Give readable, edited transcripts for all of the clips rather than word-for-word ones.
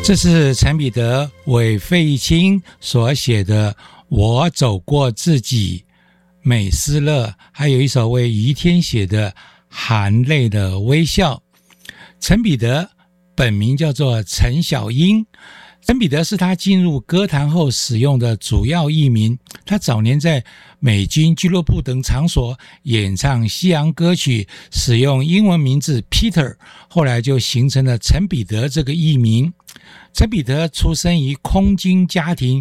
这是陈彼得为费玉清所写的《我走过自己》，美斯乐，还有一首为于天写的《含泪的微笑》。陈彼得本名叫做陈小英，陈彼得是他进入歌坛后使用的主要艺名。他早年在美军俱乐部等场所演唱西洋歌曲，使用英文名字 Peter， 后来就形成了陈彼得这个艺名。陈彼得出生于空军家庭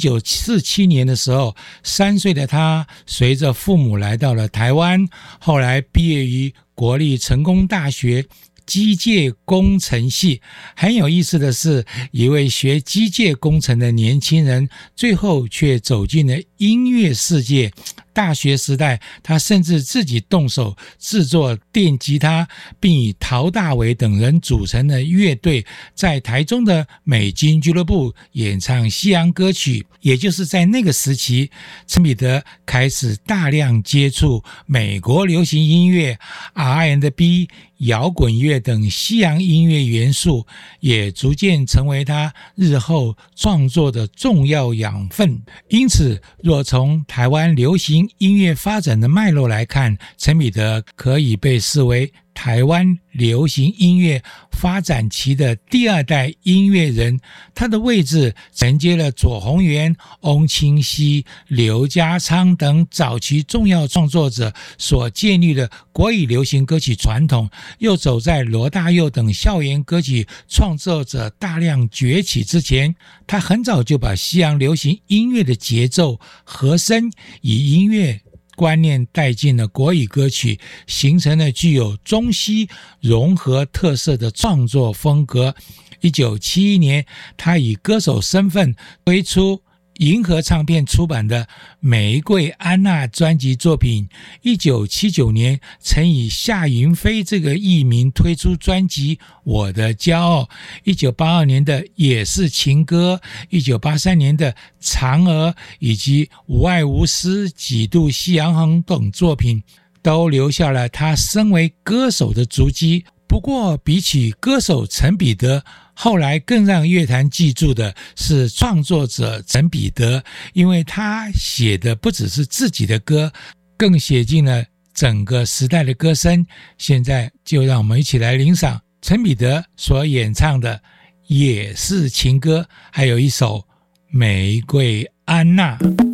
，1947年的时候，3岁的他随着父母来到了台湾，后来毕业于国立成功大学机械工程系。很有意思的是，一位学机械工程的年轻人，最后却走进了音乐世界。大学时代，他甚至自己动手制作电吉他，并与陶大伟等人组成了乐队，在台中的美军俱乐部演唱西洋歌曲。也就是在那个时期，陈彼得开始大量接触美国流行音乐、R&B、摇滚乐等西洋音乐元素，也逐渐成为他日后创作的重要养分。因此，若从台湾流行音乐发展的脉络来看，陈彼得可以被视为台湾流行音乐发展期的第2代音乐人。他的位置承接了左宏元、翁清溪、刘家昌等早期重要创作者所建立的国语流行歌曲传统，又走在罗大佑等校园歌曲创作者大量崛起之前。他很早就把西洋流行音乐的节奏、和声与音乐观念带进了国语歌曲，形成了具有中西融合特色的创作风格。1971年，他以歌手身份推出银河唱片出版的《玫瑰安娜》专辑作品。1979年，曾以夏云飞这个艺名推出专辑《我的骄傲》。1982年的《也是情歌》，1983年的《嫦娥》，以及《无爱无私》、《几度夕阳红》等作品，都留下了他身为歌手的足迹。不过，比起歌手陈彼得，后来更让乐坛记住的是创作者陈彼得，因为他写的不只是自己的歌，更写进了整个时代的歌声。现在就让我们一起来欣赏陈彼得所演唱的《也是情歌》，还有一首《玫瑰安娜》。